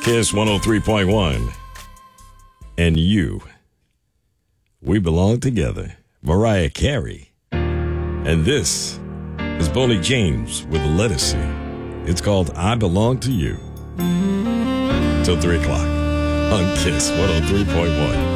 Kiss 103.1. And you. We belong together. Mariah Carey. And this is Bonnie James with Lettucey. It's called I Belong to You. Till 3 o'clock on Kiss 103.1.